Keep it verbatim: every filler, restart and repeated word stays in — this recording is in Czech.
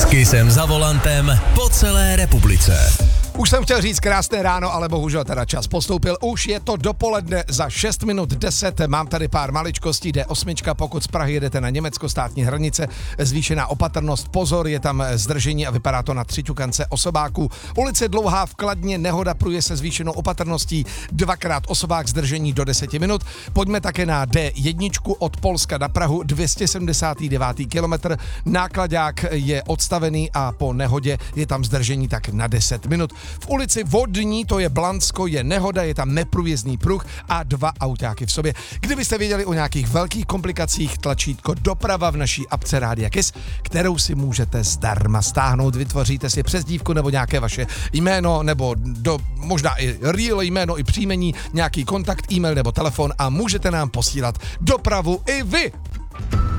Kissem za volantem po celé republice. Už jsem chtěl říct krásné ráno, ale bohužel teda čas postoupil. Už je to dopoledne za šest minut deset. Mám tady pár maličkostí. D osm, pokud z Prahy jedete na německo-státní hranice. Zvýšená opatrnost, pozor, je tam zdržení a vypadá to na tři ťukance osobáků. Ulice Dlouhá v Kladně, nehoda pruje se zvýšenou opatrností. Dvakrát osobák, zdržení do deseti minut. Pojďme také na D jedna od Polska na Prahu, dvě stě sedmdesát devět kilometr. Nákladák je odstavený a po nehodě je tam zdržení tak na deset minut. V ulici Vodní, to je Blansko, je nehoda, je tam neprůjezdný pruh a dva autáky v sobě. Kdybyste věděli o nějakých velkých komplikacích, tlačítko doprava v naší apce Rádia Kiss, kterou si můžete zdarma stáhnout. Vytvoříte si přezdívku nebo nějaké vaše jméno, nebo do, možná i real jméno, i příjmení, nějaký kontakt, e-mail nebo telefon a můžete nám posílat dopravu i vy.